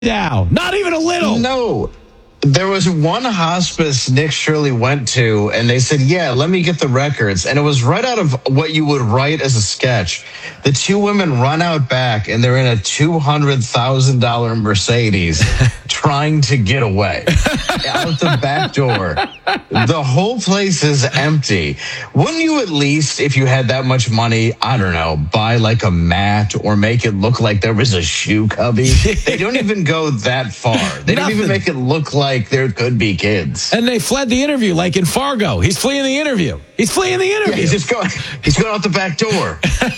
now. Not even a little. No. There was one hospice Nick Shirley went to, and they said, yeah, let me get the records. And it was right out of what you would write as a sketch. The two women run out back, and they're in a $200,000 Mercedes trying to get away out the back door. The whole place is empty. Wouldn't you at least, if you had that much money, I don't know, buy like a mat or make it look like there was a shoe cubby? They don't even go that far. They don't even make it look like there could be kids. And they fled the interview, like in Fargo. He's fleeing the interview. Yeah, he's going out the back door.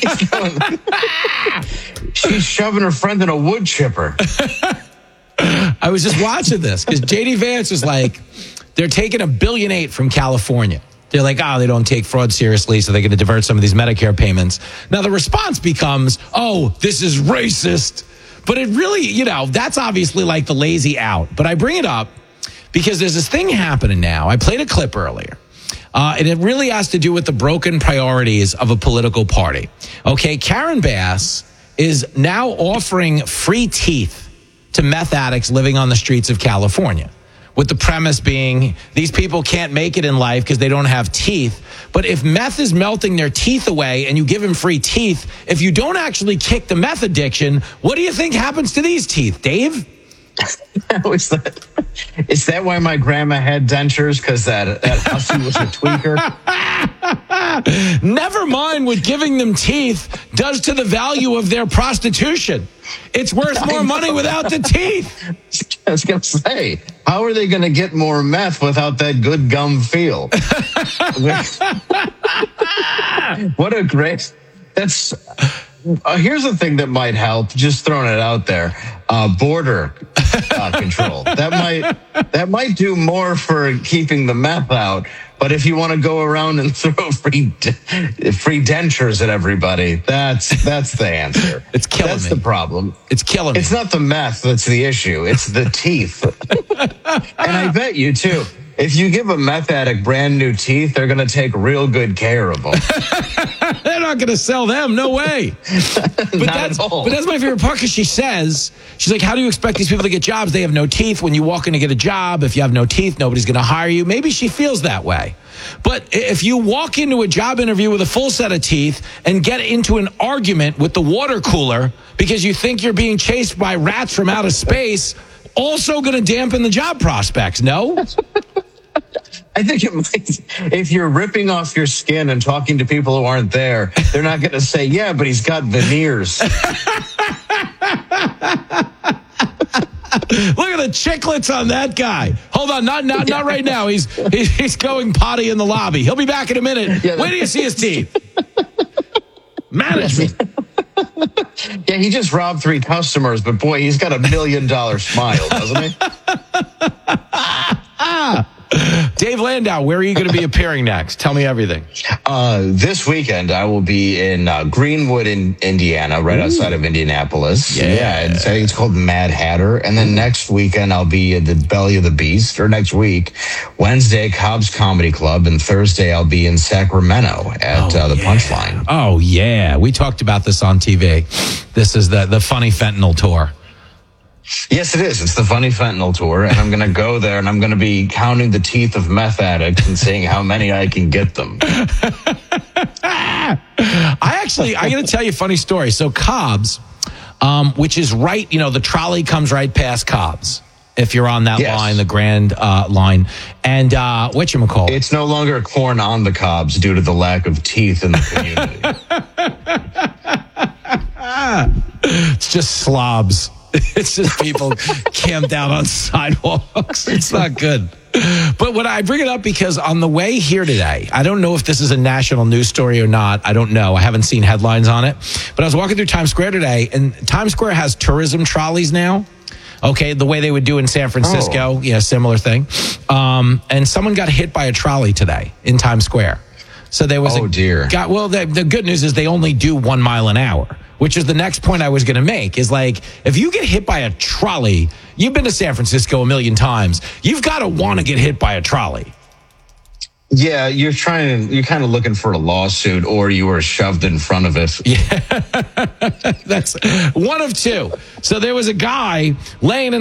She's shoving her friend in a wood chipper. I was just watching this because J.D. Vance was like, they're taking $1.8 billion from California. They're like, they don't take fraud seriously, so they're going to divert some of these Medicare payments. Now, the response becomes, this is racist. But it really, that's obviously like the lazy out. But I bring it up because there's this thing happening now. I played a clip earlier. And it really has to do with the broken priorities of a political party. Okay, Karen Bass is now offering free teeth to meth addicts living on the streets of California, with the premise being these people can't make it in life because they don't have teeth. But if meth is melting their teeth away and you give them free teeth, if you don't actually kick the meth addiction, what do you think happens to these teeth, Dave? Is that why my grandma had dentures? Because that hussy was a tweaker? Never mind what giving them teeth does to the value of their prostitution. It's worth more money without the teeth. I was going to say, how are they going to get more meth without that good gum feel? What a great... That's... here's the thing that might help, just throwing it out there, border control. That might do more for keeping the meth out. But if you want to go around and throw free dentures at everybody, that's the answer. It's killing me. That's the problem. It's killing me. It's not the meth that's the issue. It's the teeth. And I bet you, too, if you give a meth addict brand new teeth, they're going to take real good care of them. They're not going to sell them. No way. But that's my favorite part because she's like, how do you expect these people to get jobs? They have no teeth. When you walk in to get a job, if you have no teeth, nobody's going to hire you. Maybe she feels that way. But if you walk into a job interview with a full set of teeth and get into an argument with the water cooler because you think you're being chased by rats from outer space, also going to dampen the job prospects, no? I think it might, if you're ripping off your skin and talking to people who aren't there, they're not going to say, yeah, but he's got veneers. Look at the chiclets on that guy. Hold on, not right now. He's going potty in the lobby. He'll be back in a minute. Wait till you see his teeth. Management. Yeah, he just robbed 3 customers, but boy, he's got $1 million smile, doesn't he? Dave Landau, where are you going to be appearing next? Tell me everything. This weekend, I will be in Greenwood, in Indiana, right outside of Indianapolis. Yeah. I think it's called Mad Hatter. And then next weekend, I'll be at the Belly of the Beast, or next week, Wednesday, Cobb's Comedy Club, and Thursday, I'll be in Sacramento at the Punchline. Oh, yeah. We talked about this on TV. This is the Funny Fentanyl Tour. Yes, it is. It's the Funny Fentanyl Tour, and I'm going to go there, and I'm going to be counting the teeth of meth addicts and seeing how many I can get them. I'm going to tell you a funny story. So Cobb's, which is right, the trolley comes right past Cobb's. If you're on that line, the Grand line, and whatchamacallit? It's no longer corn on the cobs due to the lack of teeth in the community. It's just slobs. It's just people camped out on sidewalks. It's not good. But when I bring it up because on the way here today, I don't know if this is a national news story or not. I don't know. I haven't seen headlines on it. But I was walking through Times Square today, and Times Square has tourism trolleys now. Okay, the way they would do in San Francisco. Yeah, similar thing. And someone got hit by a trolley today in Times Square. So there was the good news is they only do 1 mile an hour, which is the next point I was going to make, is like, if you get hit by a trolley, you've been to San Francisco a million times, you've got to want to get hit by a trolley. Yeah, you're kind of looking for a lawsuit, or you were shoved in front of it. Yeah, that's one of two. So there was a guy laying in